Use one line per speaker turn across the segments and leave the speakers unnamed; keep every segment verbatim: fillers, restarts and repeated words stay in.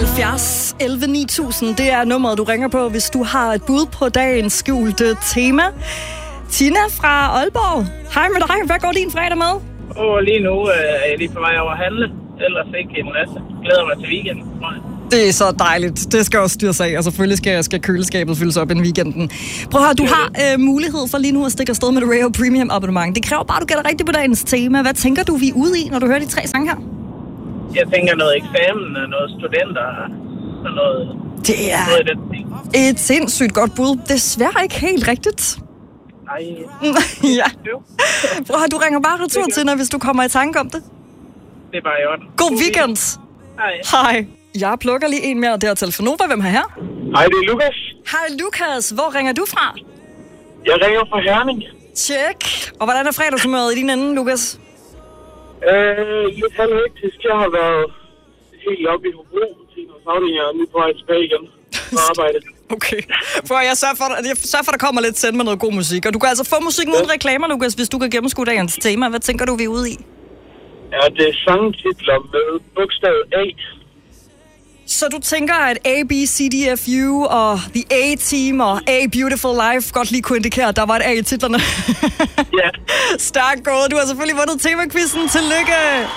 halvfjerds elleve ni tusind, det er nummeret, du ringer på, hvis du har et bud på dagens skjulte tema. Tina fra Aalborg. Hej med dig. Hvad går din fredag med?
Åh, oh, lige nu øh, er jeg lige på vej over at handle. Ellers ikke en masse. Glæder mig til weekenden.
Det er så dejligt. Det skal også styres af, og selvfølgelig skal, skal køleskabet fyldes op en weekenden. Prøv at høre, du har øh, mulighed for lige nu at stikke afsted med det Rayo Premium abonnement. Det kræver bare, at du gætter rigtigt på dagens tema. Hvad tænker du, vi er ude i, når du hører de tre sange her?
Jeg tænker noget eksamen og noget studenter og noget...
Det er
noget
et sindssygt godt bud. Desværre ikke helt rigtigt.
Nej.
Ja. Prøv at høre, du ringer bare retur til, når hvis du kommer i tanke om det.
Det er bare i orden.
God weekend.
Hej.
Hej. Jeg plukker lige en mere der til Nova. Hvem er her?
Hej, det er Lukas.
Hej Lukas. Hvor ringer du fra?
Jeg ringer fra Herning.
Tjek. Og hvordan er fredagshumøret i din ende, Lukas?
Øh, lidt halvhektisk. Jeg har været helt oppe i Hobro til noget afdeling, og nu på vej tilbage igen på arbejde.
Okay. For jeg sørger for, jeg sørger for, at der kommer lidt send med noget god musik. Og du kan altså få musik uden ja. reklamer, Lukas, hvis du kan gennemskue dagens tema. Hvad tænker du, vi er ude i?
Ja, det er sangtitler med bogstav A.
Så du tænker, at A, B, C, D, F, U og The A-Team og A Beautiful Life godt lige kunne indikere, at der var et A i titlerne?
Ja.
Stærkt gået. Du har selvfølgelig vundet tema-quizzen. Tillykke!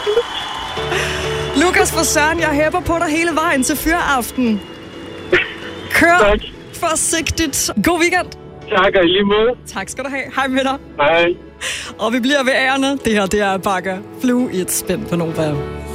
Lukas fra Søren, jeg hæpper på dig hele vejen til fyraften. Kør
tak.
forsigtigt. God weekend.
Tak, og i lige måde.
Tak skal du have. Hej med dig.
Hej.
Og vi bliver ved ærerne. Det her, det er Bakker. Flue i et spænd på Nova.